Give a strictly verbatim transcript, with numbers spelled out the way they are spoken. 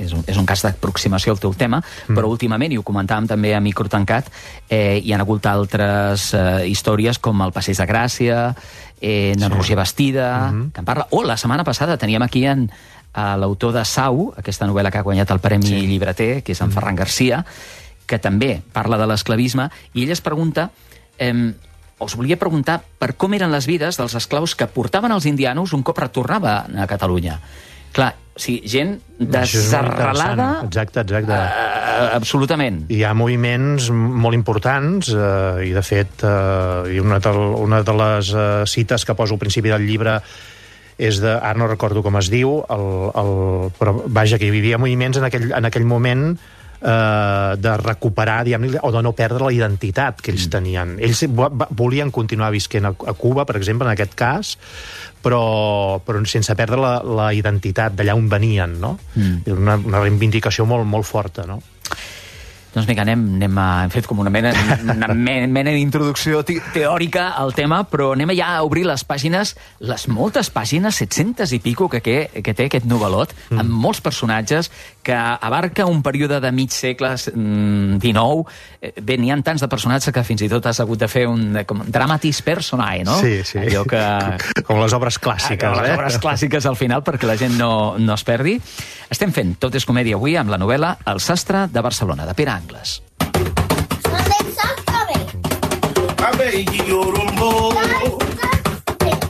és un, és un cas d'aproximació al teu tema, mm. però últimament, i ho comentàvem també a micro tancat, eh, hi ha hagut altres eh, històries com el Passeig de Gràcia, eh, en sí. Roger Bastida, mm-hmm. que en parla... O la setmana passada teníem aquí en a l'autor de Sau, aquesta novel·la que ha guanyat el Premi sí. Llibreter, que és en mm. Ferran Garcia, que també parla de l'esclavisme, i ell es pregunta... Eh, us volia preguntar per com eren les vides dels esclaus que portaven els indianos un cop retornaven a Catalunya. Clar, o sigui, gent desarrelada... Exacte, exacte. Uh, absolutament. Hi ha moviments molt importants, uh, i de fet, uh, i una, de, una de les uh, cites que poso al principi del llibre és de... Ara no recordo com es diu, el, el, però vaja, que hi havia moviments en aquell, en aquell moment... Uh, de recuperar, diguem-ne, o de no perdre la identitat que ells tenien. Ells volien continuar visquent a, a Cuba, per exemple, en aquest cas, però, però sense perdre la, la identitat d'allà on venien, no? Mm. Una, una reivindicació molt, molt forta, no? Doncs vinga, anem, anem a... Hem fet com una mena, una mena d'introducció teòrica al tema, però anem ja a obrir les pàgines, les moltes pàgines, set-centes i pico, que, que, que té aquest novel·lot, mm. amb molts personatges, que abarca un període de mig segle dinou. Bé, n'hi ha tants de personatges que fins i tot has hagut de fer un com, dramatis personae, no? Sí, sí. Allò que... Com les obres clàssiques, eh? Les eh? obres clàssiques al final, perquè la gent no, no es perdi. Estem fent Tot és comèdia avui amb la novel·la El sastre de Barcelona, de Pere Angles. Sono del sastre.